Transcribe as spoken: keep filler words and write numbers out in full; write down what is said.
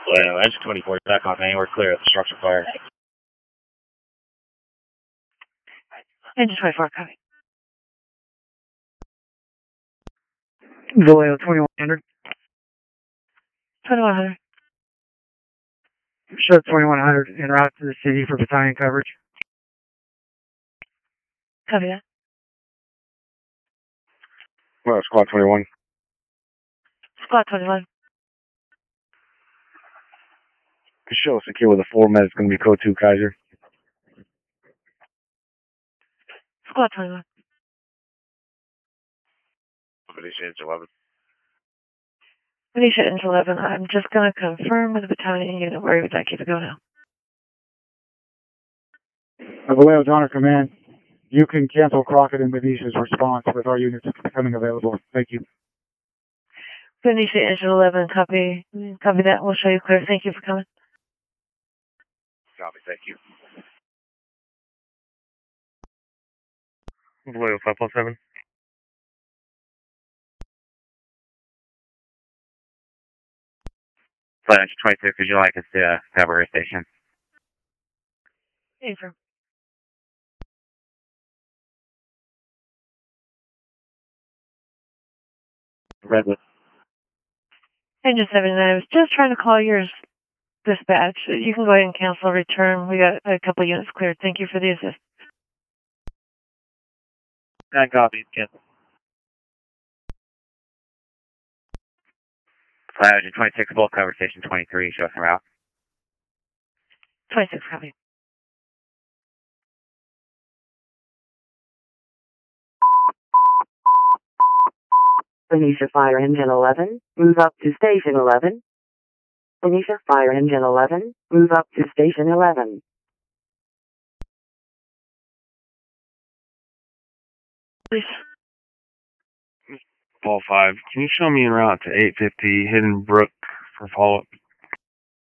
Well, engine twenty-four, back on main, we're clear of the structure fire. Engine twenty-four, copy. Vallejo twenty-one hundred. twenty-one hundred. Show twenty-one hundred en route to the city for battalion coverage. Copy that. Well, squad twenty-one. Squad twenty-one. Show secure with a four med. It's going to be code two Kaiser. Squad twenty-one. Venetia Inch eleven. Venetia Inch eleven. I'm just going to confirm with the battalion unit where would like you to go now. Vallejo Donner Command. You can cancel Crockett and Venetia's response with our units becoming available. Thank you. Venetia Inch eleven, copy. Copy that. We'll show you clear. Thank you for coming. Copy, thank you. Vallejo five plus seven. Flight engine twenty-six, would you like us to uh, cover her station? Affirm. Redwood. Engine seventy-nine. I was just trying to call yours dispatch. You can go ahead and cancel return. We got a couple units cleared. Thank you for the assist. Nine copies, cancel. Flight engine twenty-six, full cover station twenty-three, show us en route. twenty-six, copy. Venetia Fire Engine eleven, move up to Station eleven. Venetia Fire Engine eleven, move up to Station eleven. Please. Ball five. Can you show me en route to eight fifty Hidden Brook for follow-up?